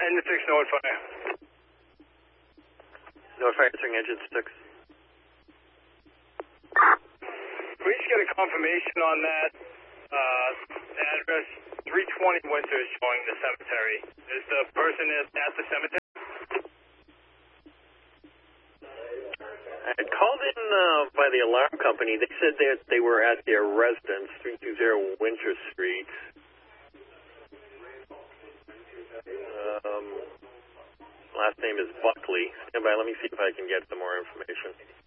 Engine 6, North Fire. North Fire answering Engine 6. Can we just get a confirmation on that address? 320 Winter is showing the cemetery. Is the person at the cemetery? I had called in by the alarm company. They said that they were at their residence, 320 Winter Street. Last name is Buckley. Stand by, let me see if I can get some more information.